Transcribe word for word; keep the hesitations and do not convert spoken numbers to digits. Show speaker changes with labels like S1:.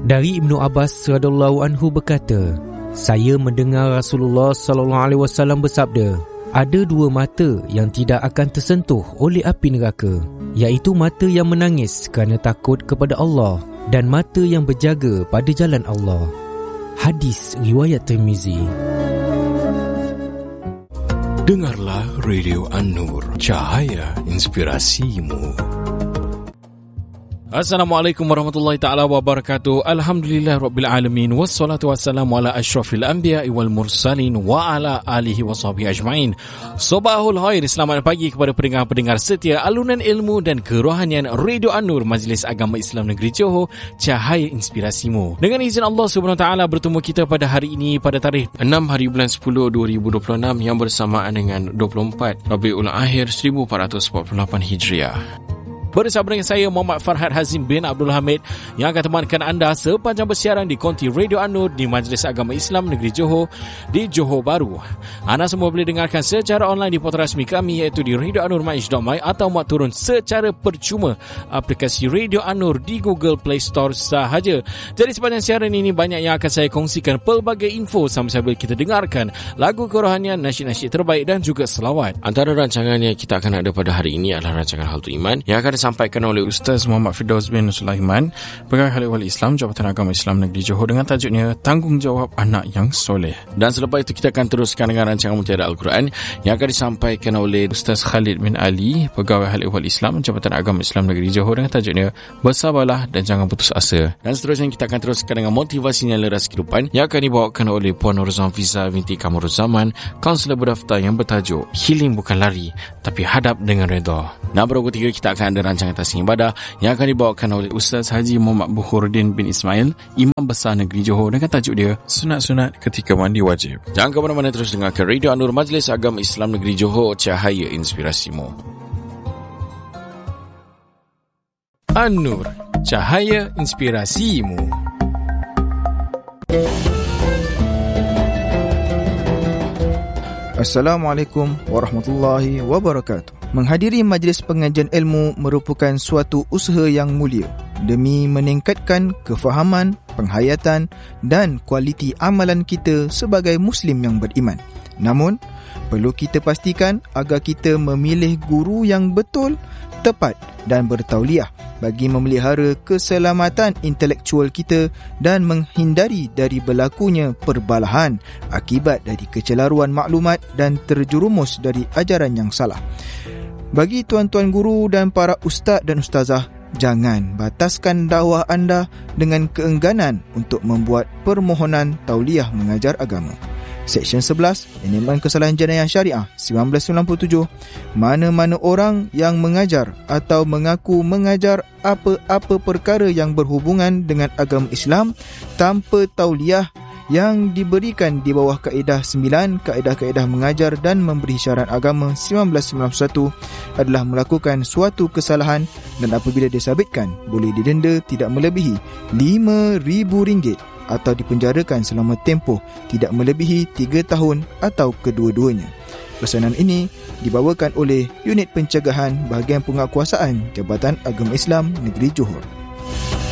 S1: Dari Ibnu Abbas radhiyallahu anhu berkata, saya mendengar Rasulullah sallallahu alaihi wasallam bersabda, ada dua mata yang tidak akan tersentuh oleh api neraka, iaitu mata yang menangis kerana takut kepada Allah dan mata yang berjaga pada jalan Allah. Hadis riwayat Tirmizi.
S2: Dengarlah Radio An-Nur, cahaya inspirasimu.
S3: Assalamualaikum warahmatullahi taala wabarakatuh. Alhamdulillah rabbil alamin, wassalatu wassalamu ala asyrafil anbiya'i wal mursalin wa ala alihi washabihi ajmain. Sobahul khair, selamat pagi kepada pendengar-pendengar setia alunan ilmu dan kerohanian Radio An-Nur, Majlis Agama Islam Negeri Johor, cahaya inspirasimu. Dengan izin Allah Subhanahu wa taala, bertemu kita pada hari ini pada tarikh enam hari bulan sepuluh dua ribu dua puluh enam yang bersamaan dengan dua puluh empat Rabiul Akhir seribu empat ratus empat puluh lapan Hijriah. Bersama dengan saya Muhammad Farhad Hazim bin Abdul Hamid yang akan temankan anda sepanjang bersiaran di konti Radio An-Nur di Majlis Agama Islam Negeri Johor di Johor Bahru. Anda semua boleh dengarkan secara online di portal rasmi kami, iaitu di radio anur maiz dot my, atau muat turun secara percuma aplikasi Radio An-Nur di Google Play Store sahaja. Jadi sepanjang siaran ini banyak yang akan saya kongsikan pelbagai info sambil kita dengarkan lagu kerohanian, nasyid-nasyid terbaik dan juga selawat. Antara rancangan yang kita akan ada pada hari ini adalah rancangan Haltu Iman yang akan disampaikan oleh Ustaz Muhammad Firdaus bin Sulaiman, Pegawai Khalid Wali Islam Jabatan Agama Islam Negeri Johor, dengan tajuknya Tanggungjawab Anak Yang Soleh. Dan selepas itu kita akan teruskan dengan rancangan Mutiara Al-Quran yang akan disampaikan oleh Ustaz Khalid bin Ali, Pegawai Khalid Wali Islam Jabatan Agama Islam Negeri Johor, dengan tajuknya Bersabarlah dan Jangan Putus Asa. Dan seterusnya kita akan teruskan dengan Motivasi Nyala Ras Kehidupan yang akan dibawakan oleh Puan Norzam Fiza binti Kamarul Zaman, kaunselor berdaftar yang bertajuk Healing Bukan Lari Tapi Hadap Dengan Redha. Dan baru ketiga kita akan ada rancangan Tasing Ibadah yang akan dibawakan oleh Ustaz Haji Muhammad Bukhordin bin Ismail, Imam Besar Negeri Johor, dengan tajuk dia Sunat-Sunat Ketika Mandi Wajib. Jangan ke mana-mana, terus dengarkan Radio An-Nur, Majlis Agama Islam Negeri Johor, cahaya inspirasimu. An-Nur, cahaya inspirasimu.
S4: Assalamualaikum warahmatullahi wabarakatuh. Menghadiri majlis pengajian ilmu merupakan suatu usaha yang mulia demi meningkatkan kefahaman, penghayatan dan kualiti amalan kita sebagai Muslim yang beriman. Namun, perlu kita pastikan agar kita memilih guru yang betul, tepat dan bertauliah bagi memelihara keselamatan intelektual kita dan menghindari dari berlakunya perbalahan akibat dari kecelaruan maklumat dan terjerumus dari ajaran yang salah. Bagi tuan-tuan guru dan para ustaz dan ustazah, jangan bataskan dakwah anda dengan keengganan untuk membuat permohonan tauliah mengajar agama. Seksyen sebelas, Penimbangan Kesalahan Jenayah Syariah seribu sembilan ratus sembilan puluh tujuh, mana-mana orang yang mengajar atau mengaku mengajar apa-apa perkara yang berhubungan dengan agama Islam tanpa tauliah yang diberikan di bawah kaedah sembilan, kaedah-kaedah mengajar dan memberi syarat agama seribu sembilan ratus sembilan puluh satu, adalah melakukan suatu kesalahan dan apabila disabitkan boleh didenda tidak melebihi lima ribu ringgit atau dipenjarakan selama tempoh tidak melebihi tiga tahun atau kedua-duanya. Pesanan ini dibawakan oleh Unit Pencegahan Bahagian Penguatkuasaan Jabatan Agama Islam Negeri Johor.